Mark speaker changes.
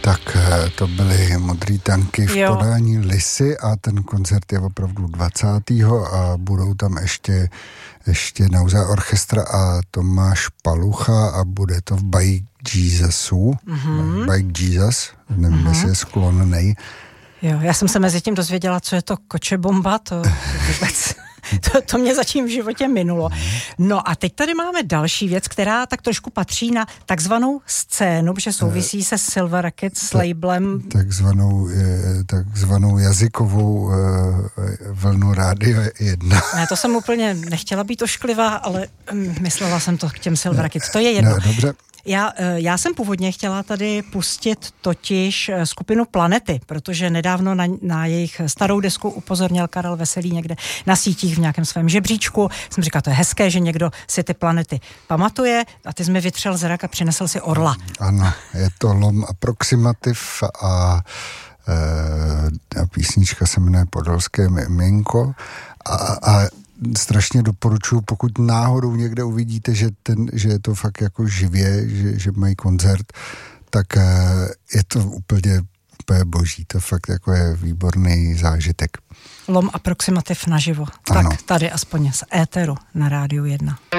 Speaker 1: Tak to byly Modrý tanky v podání Lisy a ten koncert je opravdu 20. a budou tam ještě Nauza orchestra a Tomáš Palucha a bude to v Bike Jesusu. Bike Jesus, nevím, jestli je skloněnej.
Speaker 2: Jo, já jsem se mezi tím dozvěděla, co je to kočebomba, to vůbec... To mě zatím v životě minulo. No a teď tady máme další věc, která tak trošku patří na takzvanou scénu, protože souvisí se Silver Racket s labelem.
Speaker 1: Takzvanou jazykovou vlnu Rádio 1.
Speaker 2: Ne, to jsem úplně nechtěla být ošklivá, ale myslela jsem to k těm Silver Racket. To je jedno.
Speaker 1: No, dobře.
Speaker 2: Já jsem původně chtěla tady pustit totiž skupinu Planety, protože nedávno na jejich starou desku upozornil Karel Veselý někde na sítích v nějakém svém žebříčku. Jsem říkala, to je hezké, že někdo si ty planety pamatuje a ty jsi mi vytřel zrak a přinesl si orla.
Speaker 1: Ano, je to Lom Approximative a písnička se jmenuje Podolské miminko a strašně doporučuji, pokud náhodou někde uvidíte, že je to fakt jako živě, že mají koncert, tak je to úplně boží. To fakt jako je výborný zážitek.
Speaker 2: Lom Approximative naživo.
Speaker 1: Ano.
Speaker 2: Tak tady aspoň z éteru na Rádiu 1.